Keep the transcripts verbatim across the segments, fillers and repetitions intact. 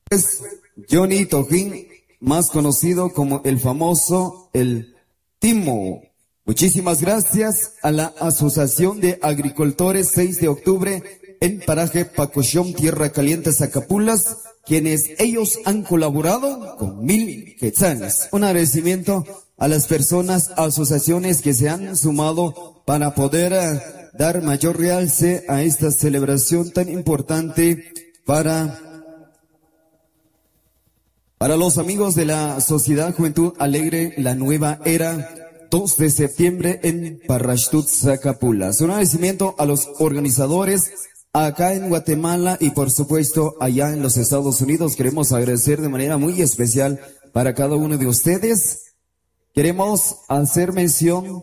Es Johnny Tojín, más conocido como el famoso El Timo. Muchísimas gracias a la Asociación de Agricultores seis de octubre en Paraje Pacochón, Tierra Caliente, Zacapulas, quienes ellos han colaborado con mil quetzales. Un agradecimiento a las personas, asociaciones que se han sumado para poder uh, dar mayor realce a esta celebración tan importante para Para los amigos de la Sociedad Juventud Alegre, la nueva era, dos de septiembre en Parrashtut, Zacapulas. Un agradecimiento a los organizadores acá en Guatemala y por supuesto allá en los Estados Unidos. Queremos agradecer de manera muy especial para cada uno de ustedes. Queremos hacer mención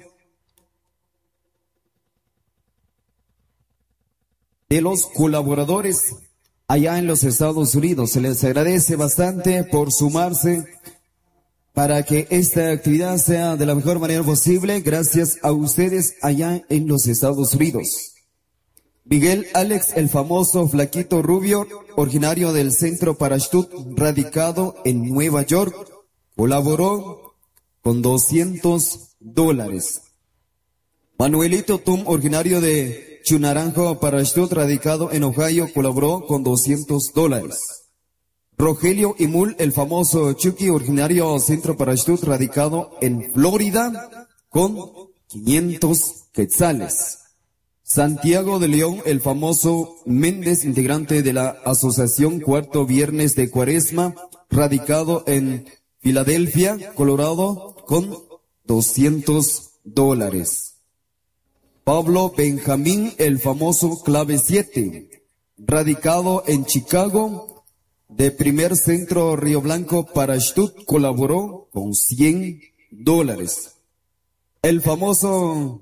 de los colaboradores allá en los Estados Unidos. Se les agradece bastante por sumarse para que esta actividad sea de la mejor manera posible. Gracias a ustedes allá en los Estados Unidos. Miguel Alex, el famoso flaquito rubio, originario del centro Parashtut, radicado en Nueva York, colaboró con doscientos dólares. Manuelito Tum, originario de Chunaranjo, Parashtut, radicado en Ohio, colaboró con doscientos dólares. Rogelio Imul, el famoso Chucky, originario centro Parashtut, radicado en Florida, con quinientos quetzales. Santiago de León, el famoso Méndez, integrante de la Asociación Cuarto Viernes de Cuaresma, radicado en Filadelfia, Colorado, con doscientos dólares. Pablo Benjamín, el famoso Clave siete, radicado en Chicago, de Primer Centro Río Blanco Parashtut, colaboró con cien dólares. El famoso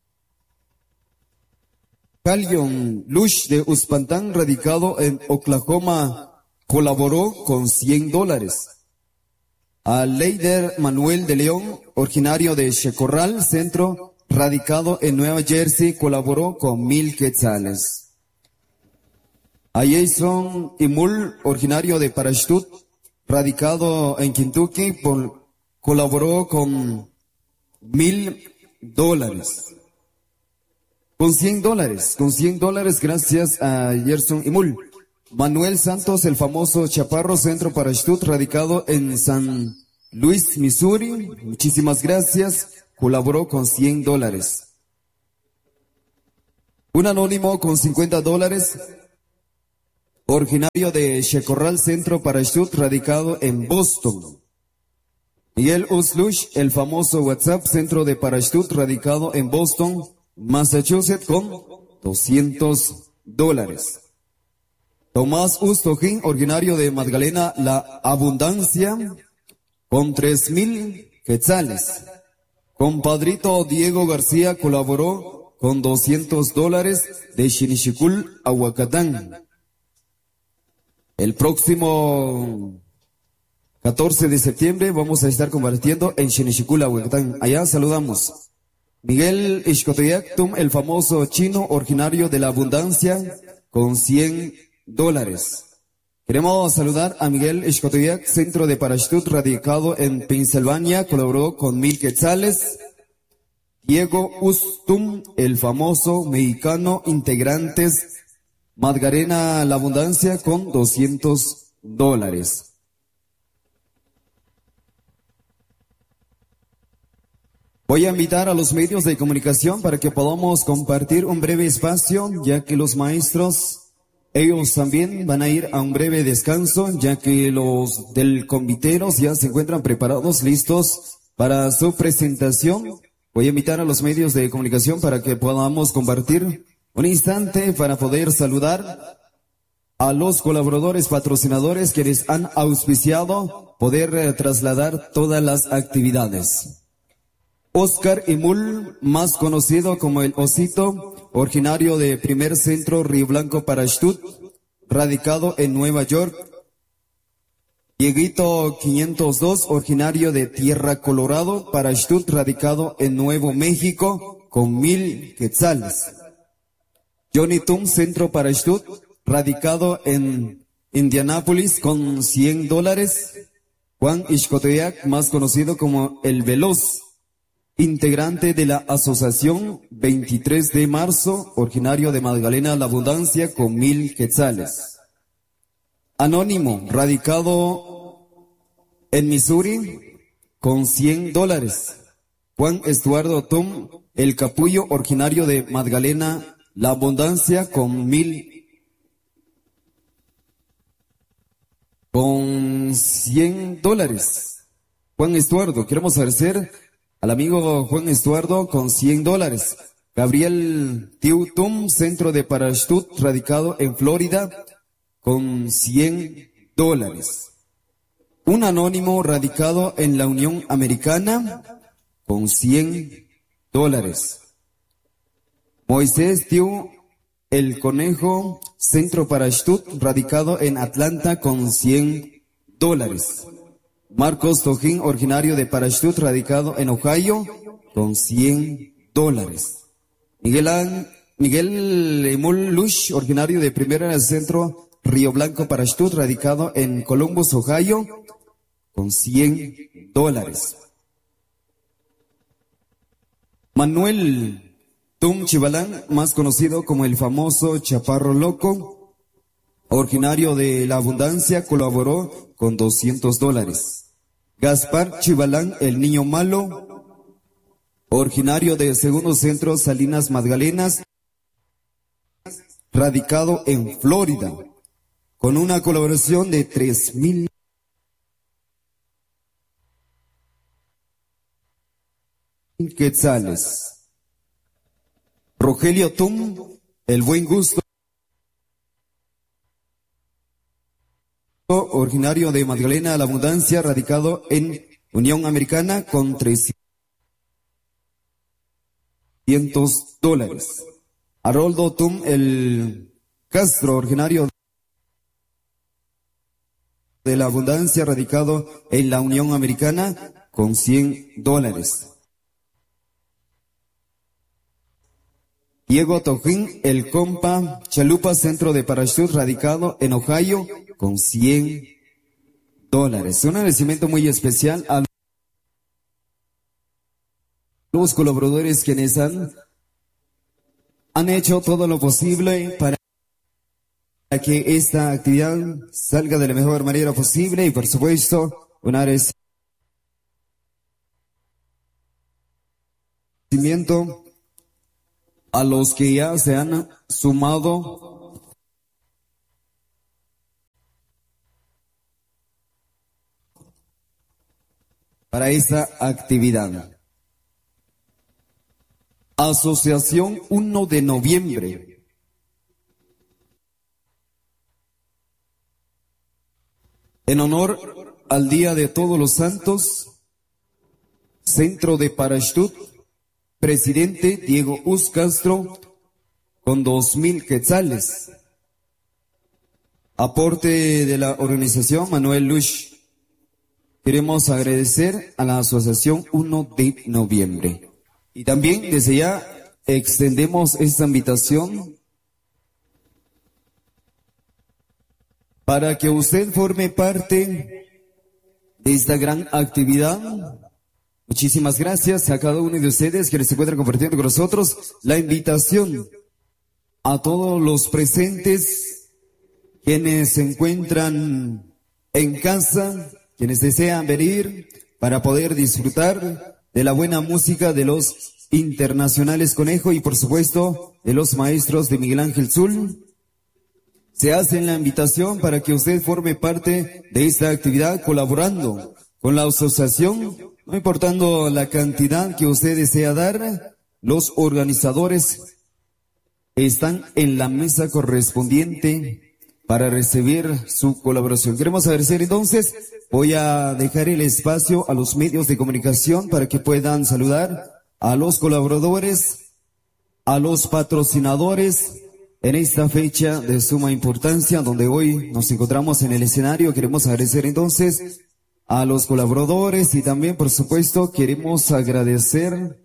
Calion Lush de Uspantán, radicado en Oklahoma, colaboró con cien dólares. A Leider Manuel de León, originario de Checorral, Centro, radicado en Nueva Jersey, colaboró con mil quetzales. A Jason Imul, originario de Parashtut, radicado en Kentucky, por, colaboró con mil dólares. Con cien dólares, con cien dólares gracias a Jason Imul. Manuel Santos, el famoso Chaparro, Centro Parashtut, radicado en San Luis, Missouri, muchísimas gracias. Colaboró con cien dólares. Un anónimo con cincuenta dólares, originario de Checorral, Centro Parashtut, radicado en Boston. Miguel Uslush, el famoso WhatsApp, Centro de Parashtut, radicado en Boston, Massachusetts, con doscientos dólares. Tomás Ustojín, originario de Magdalena, La Abundancia, con tres mil quetzales. Compadrito Diego García colaboró con doscientos dólares de Xinichicul, Aguacatán. El próximo catorce de septiembre vamos a estar compartiendo en Xinichicul, Aguacatán. Allá saludamos. Miguel Ixcoteyac Tum, el famoso chino, originario de La Abundancia, con cien dólares. Queremos saludar a Miguel Ixcoteyac, Centro de Parashtut, radicado en Pensilvania, colaboró con mil quetzales. Diego Ustum, el famoso mexicano, integrantes Magdalena La Abundancia, con doscientos dólares. Voy a invitar a los medios de comunicación para que podamos compartir un breve espacio, ya que los maestros, ellos también van a ir a un breve descanso, ya que los del conviteros ya se encuentran preparados, listos para su presentación. Voy a invitar a los medios de comunicación para que podamos compartir un instante para poder saludar a los colaboradores patrocinadores que les han auspiciado poder eh, trasladar todas las actividades. Oscar Imul, más conocido como el Osito, originario de Primer Centro Río Blanco Parashtut, radicado en Nueva York. Dieguito quinientos dos, originario de Tierra Colorado, Parashtut, radicado en Nuevo México, con mil quetzales. Johnny Tum, Centro Parashtut, radicado en Indianápolis con cien dólares. Juan Ixcoteac, más conocido como El Veloz, integrante de la asociación veintitrés de marzo, originario de Magdalena La Abundancia, con mil quetzales. Anónimo, radicado en Missouri, con cien dólares. Juan Estuardo Tom, El Capullo, originario de Magdalena La Abundancia, con mil con cien dólares. Juan Estuardo, queremos agradecer al amigo Juan Estuardo con cien dólares. Gabriel Tiutum, centro de Parachute, radicado en Florida, con cien dólares. Un anónimo radicado en la Unión Americana, con cien dólares. Moisés Tiu, El Conejo, centro Parachute, radicado en Atlanta, con cien dólares. Marcos Tojín, originario de Parachute, radicado en Ohio, con cien dólares. Miguel, An, Miguel Emul Lush, originario de Primera Centro Río Blanco Parachute, radicado en Columbus, Ohio, con cien dólares. Manuel Tum Chibalán, más conocido como el famoso Chaparro Loco, originario de La Abundancia, colaboró con doscientos dólares. Gaspar Chibalán, el Niño Malo, originario de Segundo Centro Salinas Magdalenas, radicado en Florida, con una colaboración de tres mil quetzales. Rogelio Tum, El Buen Gusto, originario de Magdalena La Abundancia, radicado en Unión Americana, con trescientos dólares. Haroldo Tum, El Castro, originario de La Abundancia, radicado en la Unión Americana, con cien dólares. Diego Tojín, El Compa, Chalupa, centro de Parachute, radicado en Ohio, con cien dólares. Un agradecimiento muy especial a los colaboradores quienes han, han hecho todo lo posible para que esta actividad salga de la mejor manera posible y, por supuesto, un agradecimiento a los que ya se han sumado para esta actividad. Asociación uno de noviembre. En honor al Día de Todos los Santos, Centro de Parachute, presidente Diego Uz Castro, con dos mil quetzales. Aporte de la organización Manuel Lush. Queremos agradecer a la Asociación uno de noviembre. Y también desde ya extendemos esta invitación para que usted forme parte de esta gran actividad. Muchísimas gracias a cada uno de ustedes que les encuentran compartiendo con nosotros la invitación a todos los presentes, quienes se encuentran en casa, quienes desean venir para poder disfrutar de la buena música de los internacionales Conejo y por supuesto de los maestros de Miguel Ángel Zul. Se hace la invitación para que usted forme parte de esta actividad colaborando con la asociación. No importando la cantidad que usted desea dar, los organizadores están en la mesa correspondiente para recibir su colaboración. Queremos agradecer entonces, voy a dejar el espacio a los medios de comunicación para que puedan saludar a los colaboradores, a los patrocinadores en esta fecha de suma importancia donde hoy nos encontramos en el escenario. Queremos agradecer entonces a los colaboradores y también, por supuesto, queremos agradecer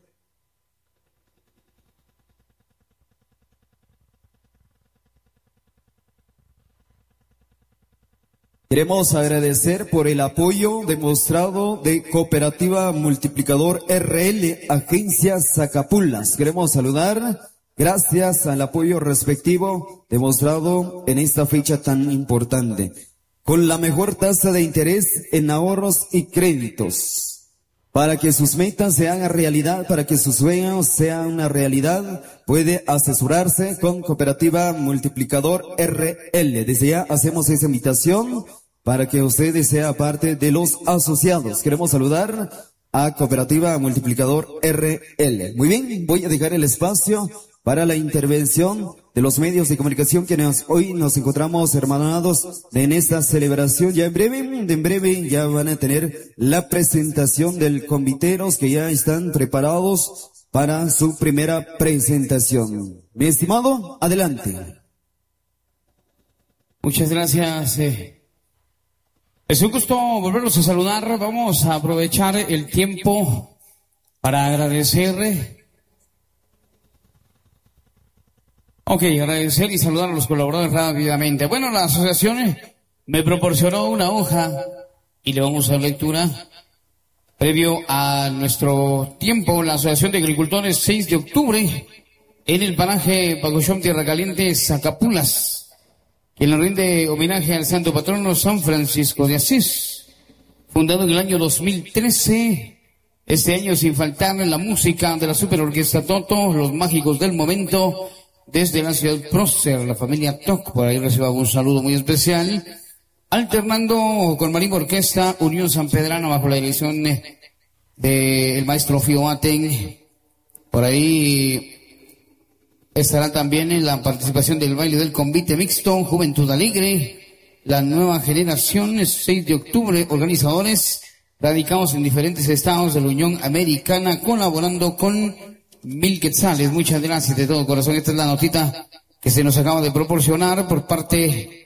Queremos agradecer por el apoyo demostrado de Cooperativa Multiplicador R L, Agencia Zacapulas. Queremos saludar, gracias al apoyo respectivo demostrado en esta fecha tan importante, con la mejor tasa de interés en ahorros y créditos. Para que sus metas se hagan realidad, para que sus sueños sean una realidad, puede asesorarse con Cooperativa Multiplicador R L. Desde ya hacemos esa invitación para que usted sea parte de los asociados. Queremos saludar a Cooperativa Multiplicador R L. Muy bien, voy a dejar el espacio para la intervención de los medios de comunicación que nos, hoy nos encontramos hermanados en esta celebración. Ya en breve, en breve ya van a tener la presentación del Conviteros, que ya están preparados para su primera presentación. Mi estimado, adelante. Muchas gracias. Eh. Es un gusto volverlos a saludar. Vamos a aprovechar el tiempo para agradecer. Ok, agradecer y saludar a los colaboradores rápidamente. Bueno, la asociación me proporcionó una hoja y le vamos a dar lectura. Previo a nuestro tiempo, la Asociación de Agricultores, seis de octubre, en el paraje Pacoshom Tierra Caliente, Zacapulas, quien le rinde homenaje al santo patrono San Francisco de Asís, fundado en el año dos mil trece. Este año, sin faltar la música de la Superorquesta Toto, los mágicos del momento, desde la ciudad prócer, la familia Toc, por ahí reciba un saludo muy especial, alternando con Marimba Orquesta, Unión San Pedrano, bajo la dirección del maestro Fio Aten. Por ahí estará también en la participación del baile del convite mixto, Juventud Alegre, la nueva generación, seis de octubre, organizadores radicados en diferentes estados de la Unión Americana, colaborando con Mil Quetzales. Muchas gracias de todo corazón. Esta es la notita que se nos acaba de proporcionar por parte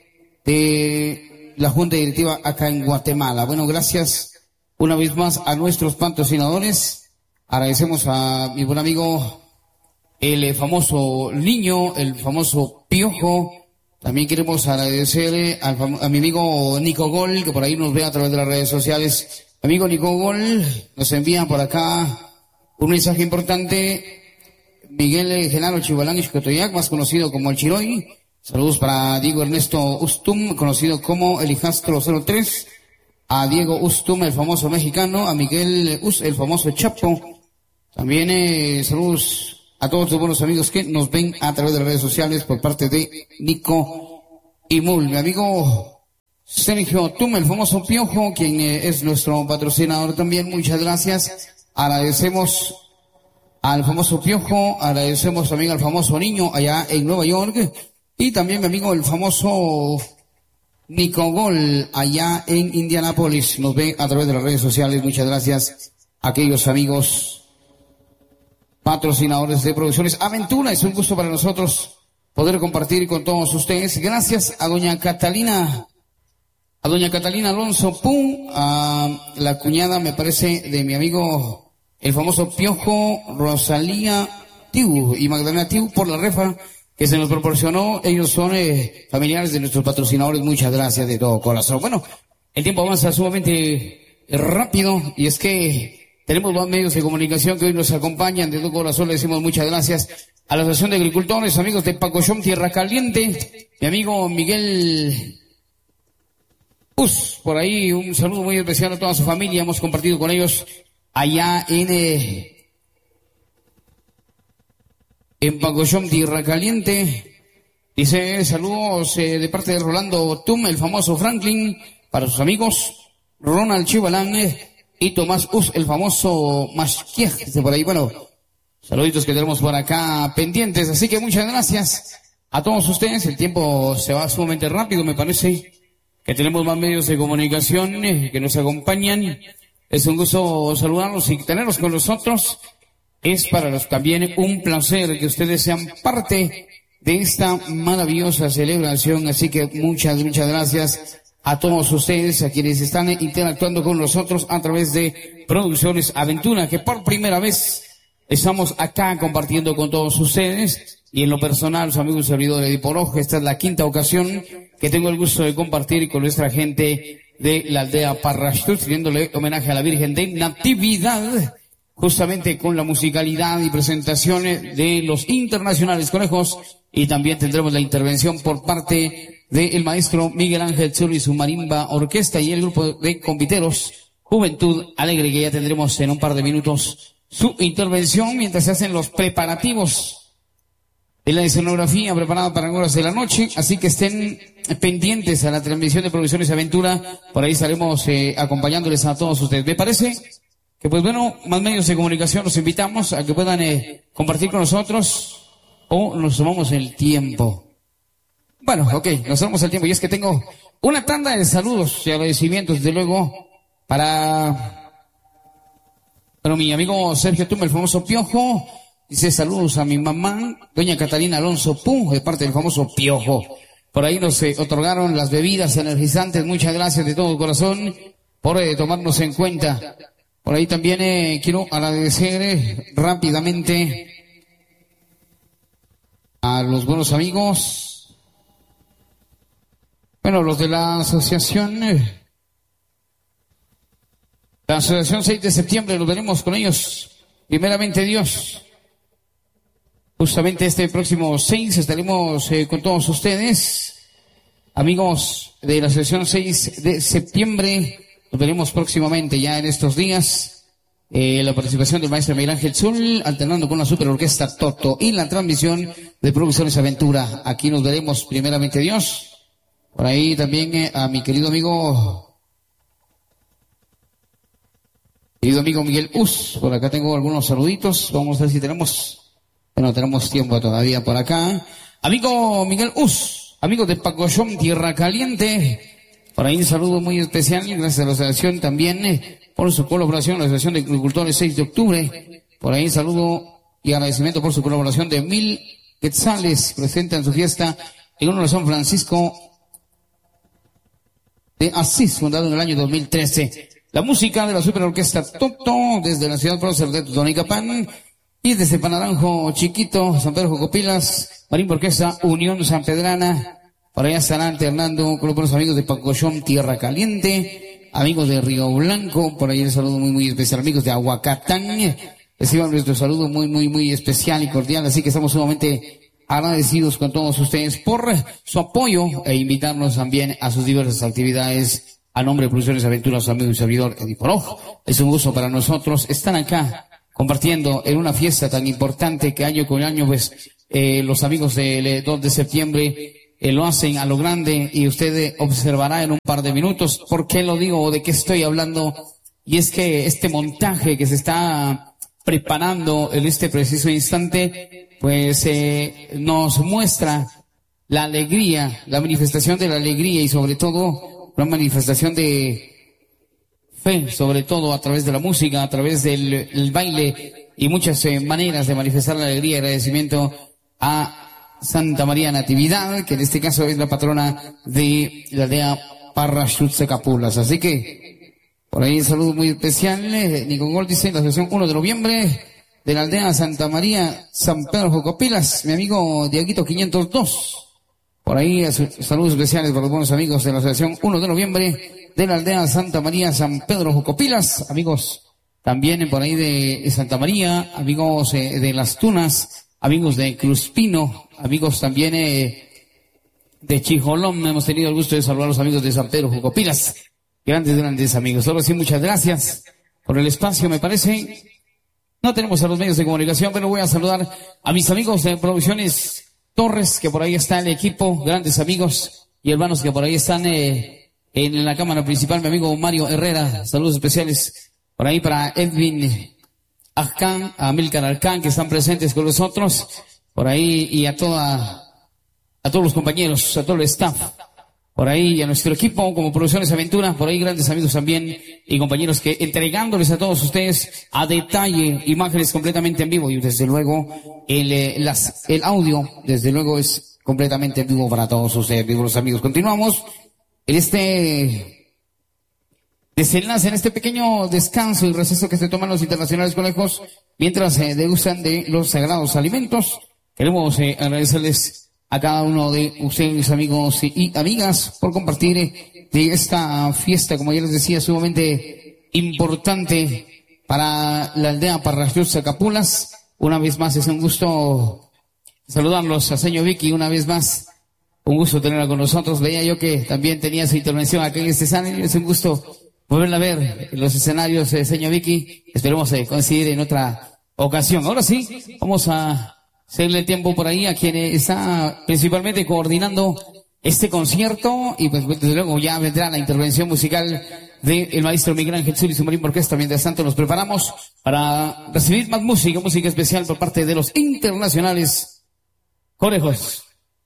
de la Junta Directiva acá en Guatemala. Bueno, gracias una vez más a nuestros patrocinadores. Agradecemos a mi buen amigo, el famoso Niño, el famoso Piojo. También queremos agradecer al fam- a mi amigo Nico Gol, que por ahí nos ve a través de las redes sociales. Amigo Nico Gol, nos envía por acá un mensaje importante. Miguel Genaro Chivalán Ixcotoyac, más conocido como el Chiroy. Saludos para Diego Ernesto Ustum, conocido como el Hijastro cero tres. A Diego Ustum, el famoso mexicano. A Miguel Us, el famoso Chapo. También eh, saludos a todos los buenos amigos que nos ven a través de las redes sociales por parte de Nico y Mul. Mi amigo Sergio Tum, el famoso Piojo, quien eh, es nuestro patrocinador también. Muchas gracias. Agradecemos al famoso Piojo, agradecemos también al famoso Niño allá en Nueva York, y también mi amigo el famoso Nico Gol allá en Indianápolis. Nos ve a través de las redes sociales. Muchas gracias a aquellos amigos patrocinadores de Producciones Aventura. Es un gusto para nosotros poder compartir con todos ustedes. Gracias a doña Catalina, a doña Catalina Alonso Pum, a la cuñada, me parece, de mi amigo el famoso Piojo, Rosalía Tiu y Magdalena Tiu, por la refa que se nos proporcionó. Ellos son eh, familiares de nuestros patrocinadores. Muchas gracias de todo corazón. Bueno, el tiempo avanza sumamente rápido y es que tenemos más medios de comunicación que hoy nos acompañan. De todo corazón le decimos muchas gracias a la Asociación de Agricultores, amigos de Pacoshom Tierra Caliente, mi amigo Miguel Us, por ahí un saludo muy especial a toda su familia. Hemos compartido con ellos allá en eh, en Pacoshom Tierra Caliente. Dice saludos eh, de parte de Rolando Tum, el famoso Franklin, para sus amigos Ronald Chivalán eh, y Tomás Us, el famoso Masquiej. Dice por ahí, bueno, saluditos que tenemos por acá pendientes. Así que muchas gracias a todos ustedes. El tiempo se va sumamente rápido, me parece que tenemos más medios de comunicación eh, que nos acompañan. Es un gusto saludarlos y tenerlos con nosotros. Es para los también un placer que ustedes sean parte de esta maravillosa celebración. Así que muchas, muchas gracias a todos ustedes, a quienes están interactuando con nosotros a través de Producciones Aventura, que por primera vez estamos acá compartiendo con todos ustedes. y en lo personal, su amigo y servidor Edipo Rojo. Esta es la quinta ocasión que tengo el gusto de compartir con nuestra gente de la aldea Parrashtut, rindiéndole homenaje a la Virgen de Natividad, justamente con la musicalidad y presentaciones de los internacionales conejos, y también tendremos la intervención por parte del maestro Miguel Ángel Zulu y su marimba orquesta y el grupo de conviteros Juventud Alegre, que ya tendremos en un par de minutos su intervención mientras se hacen los preparativos de la escenografía preparada para horas de la noche. Así que estén pendientes a la transmisión de Producciones Aventura, por ahí estaremos eh, acompañándoles a todos ustedes. Me parece que, pues bueno, más medios de comunicación los invitamos a que puedan eh, compartir con nosotros, o nos tomamos el tiempo. Bueno, ok, nos tomamos el tiempo, y es que tengo una tanda de saludos y agradecimientos, desde luego, para, para mi amigo Sergio Tumba, el famoso Piojo. Dice: saludos a mi mamá, doña Catalina Alonso Pú, de parte del famoso Piojo. Por ahí nos eh, otorgaron las bebidas energizantes. Muchas gracias de todo corazón por eh, tomarnos en cuenta. Por ahí también eh, quiero agradecer eh, rápidamente a los buenos amigos, bueno, los de la asociación, eh, la asociación seis de septiembre, los veremos con ellos, primeramente Dios. Justamente este próximo seis estaremos eh, con todos ustedes, amigos de la asociación seis de septiembre. Nos veremos próximamente, ya en estos días, eh, la participación del maestro Miguel Ángel Zul, alternando con la super orquesta Toto, y la transmisión de Producciones Aventura. Aquí nos veremos primeramente Dios. Por ahí también eh, a mi querido amigo, querido amigo Miguel Us. Por acá tengo algunos saluditos. Vamos a ver si tenemos, bueno, tenemos tiempo todavía por acá. Amigo Miguel Us, amigo de Pacoyón, Tierra Caliente. Por ahí un saludo muy especial, gracias a la asociación también, eh, por su colaboración, la Asociación de Agricultores seis de octubre. Por ahí un saludo y agradecimiento por su colaboración de Mil Quetzales, presente en su fiesta en honor a San Francisco de Asís, fundado en el año dos mil trece. La música de la super orquesta Toto, desde la ciudad prócer de Totonicapán, y desde Panaranjo Chiquito, San Pedro Jocopilas, marimba orquesta Unión San Pedrana. Por allá estarán alternando con los amigos de Pacoyón, Tierra Caliente, amigos de Río Blanco. Por ahí un saludo muy, muy especial, amigos de Aguacatán. Reciban nuestro saludo muy, muy, muy especial y cordial. Así que estamos sumamente agradecidos con todos ustedes por su apoyo, e invitarnos también a sus diversas actividades. A nombre de Producciones Aventuras, su amigo y servidor Edipo Rojo, es un gusto para nosotros estar acá compartiendo en una fiesta tan importante que año con año, pues, eh, los amigos del dos de septiembre Eh, lo hacen a lo grande, y usted observará en un par de minutos por qué lo digo o de qué estoy hablando. Y es que este montaje que se está preparando en este preciso instante, pues eh, nos muestra la alegría, la manifestación de la alegría, y sobre todo una manifestación de fe, sobre todo a través de la música, a través del el baile, y muchas eh, maneras de manifestar la alegría y agradecimiento a Santa María Natividad, que en este caso es la patrona de la aldea Parrashtut Secapulas. Así que, por ahí un saludo muy especial. Eh, Nico Gol dice: la asociación uno de noviembre de la aldea Santa María San Pedro Jocopilas, mi amigo Diaguito quinientos dos. Por ahí saludos especiales para los buenos amigos de la asociación uno de noviembre de la aldea Santa María San Pedro Jocopilas, amigos también por ahí de Santa María, amigos eh, de Las Tunas, amigos de Cruzpino, amigos también eh, de Chijolón. Hemos tenido el gusto de saludar a los amigos de San Pedro Jocopilas. Grandes, grandes amigos. Solo sí, muchas gracias por el espacio, me parece. No tenemos a los medios de comunicación, pero voy a saludar a mis amigos de Producciones Torres, que por ahí está el equipo, grandes amigos y hermanos que por ahí están eh, en la cámara principal. Mi amigo Mario Herrera, saludos especiales por ahí para Edwin Arcán, a Milcar Arcán, que están presentes con nosotros, por ahí, y a toda, a todos los compañeros, a todo el staff, por ahí, y a nuestro equipo como Producciones Aventura, por ahí grandes amigos también, y compañeros que entregándoles a todos ustedes a detalle, imágenes completamente en vivo, y desde luego, el, eh, las, el audio, desde luego es completamente en vivo para todos ustedes, vivos amigos. Continuamos en este desenlace, en este pequeño descanso y receso que se toman los internacionales conejos mientras se eh, degustan de los sagrados alimentos. Queremos eh, agradecerles a cada uno de ustedes, amigos y amigas, por compartir eh, de esta fiesta, como ya les decía, sumamente importante para la aldea Parrashlud Zacapulas. Una vez más es un gusto saludarlos a señor Vicky, una vez más. Un gusto tenerla con nosotros. Veía yo que también tenía su intervención acá en este escenario. Es un gusto volverla a ver en los escenarios, eh, señor Vicky. Esperemos eh, coincidir en otra ocasión. Ahora sí, vamos a hacerle tiempo por ahí a quien está principalmente coordinando este concierto. Y pues desde luego ya vendrá la intervención musical del maestro Miguel Ángel Zul y su marimba orquesta. Mientras tanto nos preparamos para recibir más música, música especial por parte de los internacionales Conejos.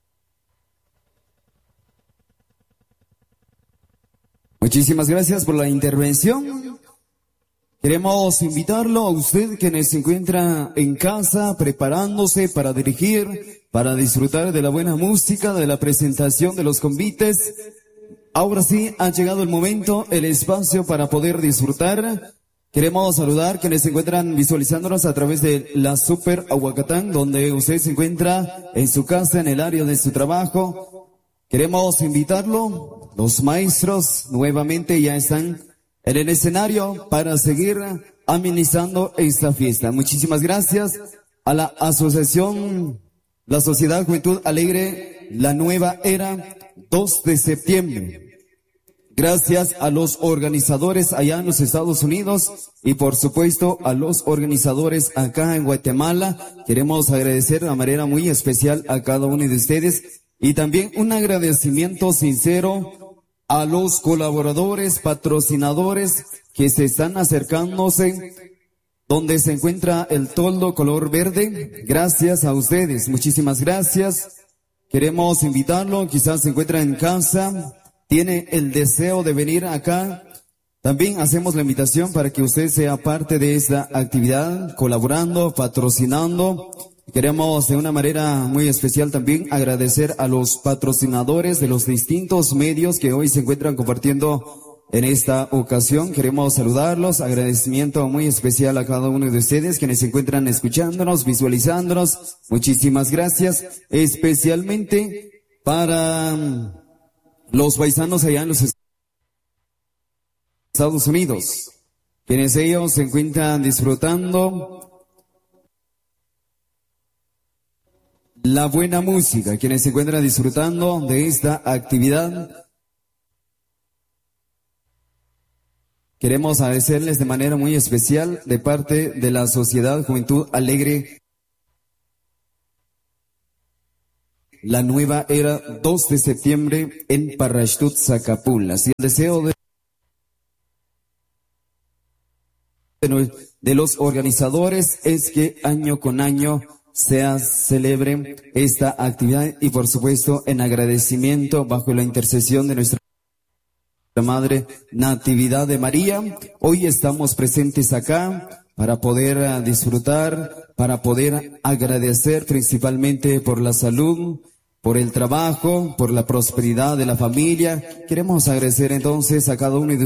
Muchísimas gracias por la intervención. Queremos invitarlo a usted que se encuentra en casa preparándose para dirigir, para disfrutar de la buena música, de la presentación de los convites. Ahora sí ha llegado el momento, el espacio para poder disfrutar. Queremos saludar quienes se encuentran visualizándonos a través de la Super Ahuacatán, donde usted se encuentra en su casa, en el área de su trabajo. Queremos invitarlo. Los maestros nuevamente ya están en el escenario para seguir amenizando esta fiesta. Muchísimas gracias a la asociación, la Sociedad Juventud Alegre, la Nueva Era, dos de septiembre. Gracias a los organizadores allá en los Estados Unidos y por supuesto a los organizadores acá en Guatemala. Queremos agradecer de manera muy especial a cada uno de ustedes y también un agradecimiento sincero a los colaboradores, patrocinadores que se están acercándose donde se encuentra el toldo color verde. Gracias a ustedes, muchísimas gracias. Queremos invitarlo, quizás se encuentra en casa, tiene el deseo de venir acá. También hacemos la invitación para que usted sea parte de esta actividad, colaborando, patrocinando. Queremos de una manera muy especial también agradecer a los patrocinadores de los distintos medios que hoy se encuentran compartiendo en esta ocasión. Queremos saludarlos, agradecimiento muy especial a cada uno de ustedes quienes se encuentran escuchándonos, visualizándonos. Muchísimas gracias, especialmente para los paisanos allá en los Estados Unidos, quienes ellos se encuentran disfrutando la buena música, quienes se encuentran disfrutando de esta actividad. Queremos agradecerles de manera muy especial de parte de la Sociedad Juventud Alegre, la Nueva Era, dos de septiembre en Parrashlud Zacapulas. Y el deseo de de los organizadores es que año con año se celebre esta actividad y por supuesto en agradecimiento bajo la intercesión de nuestra Madre Natividad de María. Hoy estamos presentes acá para poder disfrutar, para poder agradecer principalmente por la salud, por el trabajo, por la prosperidad de la familia. Queremos agradecer entonces a cada uno de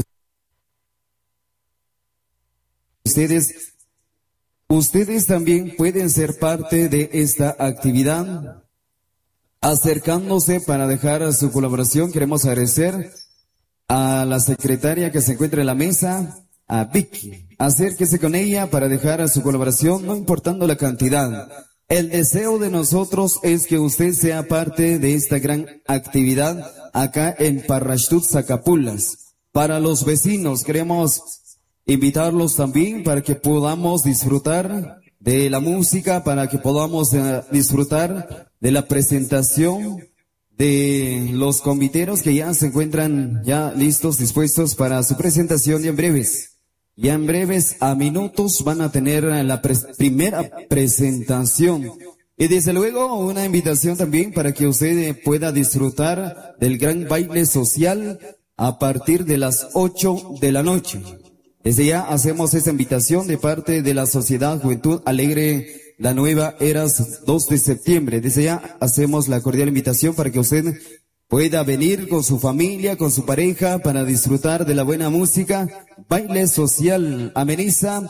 ustedes. Ustedes también pueden ser parte de esta actividad, acercándose para dejar su colaboración. Queremos agradecer a la secretaria que se encuentra en la mesa, a Vicky. Acérquese con ella para dejar su colaboración, no importando la cantidad. El deseo de nosotros es que usted sea parte de esta gran actividad acá en Parrashlud Zacapulas. Para los vecinos queremos invitarlos también para que podamos disfrutar de la música, para que podamos uh, disfrutar de la presentación de los conviteros que ya se encuentran ya listos, dispuestos para su presentación y en breves. Ya en breves, a minutos, van a tener la pre primera presentación. Y desde luego una invitación también para que usted pueda disfrutar del gran baile social a partir de las ocho de la noche. Desde ya hacemos esta invitación de parte de la Sociedad Juventud Alegre, la Nueva Era, dos de septiembre. Desde ya hacemos la cordial invitación para que usted pueda venir con su familia, con su pareja, para disfrutar de la buena música. Baile social ameniza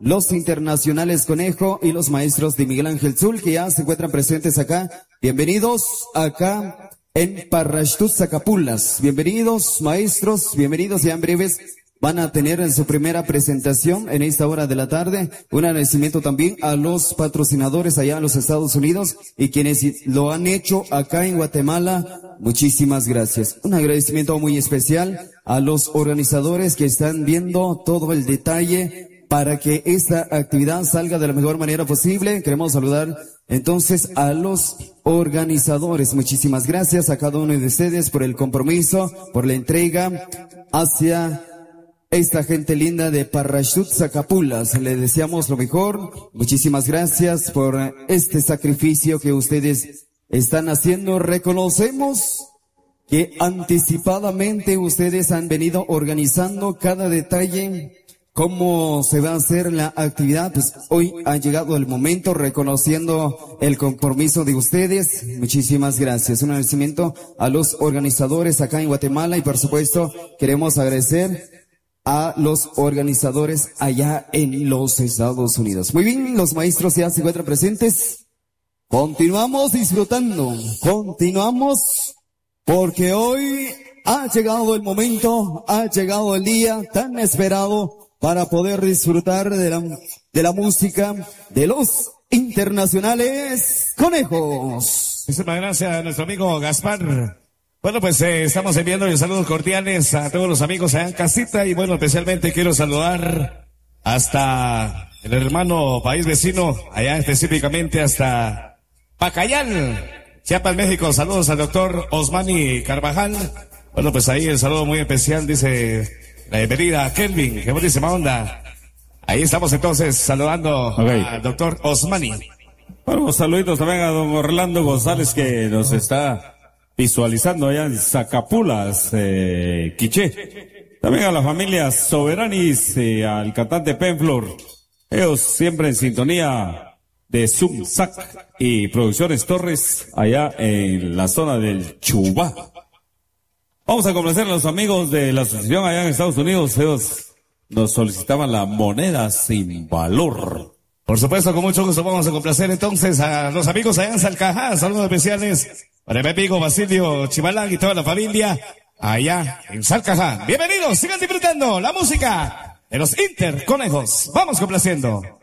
los internacionales Conejo y los maestros de Miguel Ángel Zul, que ya se encuentran presentes acá. Bienvenidos acá en Parrashtut, Zacapulas. Bienvenidos, maestros, bienvenidos, ya en breves van a tener en su primera presentación en esta hora de la tarde. Un agradecimiento también a los patrocinadores allá en los Estados Unidos y quienes lo han hecho acá en Guatemala. Muchísimas gracias. Un agradecimiento muy especial a los organizadores que están viendo todo el detalle para que esta actividad salga de la mejor manera posible. Queremos saludar entonces a los organizadores. Muchísimas gracias a cada uno de ustedes por el compromiso, por la entrega hacia esta gente linda de Parrashtut, Zacapulas. Le deseamos lo mejor. Muchísimas gracias por este sacrificio que ustedes están haciendo. Reconocemos que anticipadamente ustedes han venido organizando cada detalle, cómo se va a hacer la actividad. Pues hoy ha llegado el momento, reconociendo el compromiso de ustedes. Muchísimas gracias. Un agradecimiento a los organizadores acá en Guatemala y por supuesto queremos agradecer a los organizadores allá en los Estados Unidos. Muy bien, los maestros ya se encuentran presentes. Continuamos disfrutando, continuamos, porque hoy ha llegado el momento, ha llegado el día tan esperado para poder disfrutar de la, de la música de los internacionales Conejos. Muchísimas gracias a nuestro amigo Gaspar. Bueno, pues eh, estamos enviando saludos cordiales a todos los amigos allá en casita y bueno, especialmente quiero saludar hasta el hermano país vecino, allá específicamente hasta Pacayal, Chiapas, México. Saludos al doctor Osmani Carvajal. Bueno, pues ahí el saludo muy especial, dice la bienvenida a Kelvin, que buenísima onda. Ahí estamos entonces saludando okay. al doctor Osmani. Bueno, saluditos también a don Orlando González que nos está visualizando allá en Zacapulas, eh, Quiché. También a la familia Soberanis, eh, al cantante Penflor. Ellos siempre en sintonía de Zoom Sac y Producciones Torres, allá en la zona del Chubá. Vamos a complacer a los amigos de la asociación allá en Estados Unidos. Ellos nos solicitaban la moneda sin valor. Por supuesto, con mucho gusto vamos a complacer entonces a los amigos allá en Salcajá. Saludos especiales para mi amigo Basilio Chimalán y toda la familia allá en Salcajá. Bienvenidos, sigan disfrutando la música de los Inter Conejos. Vamos complaciendo.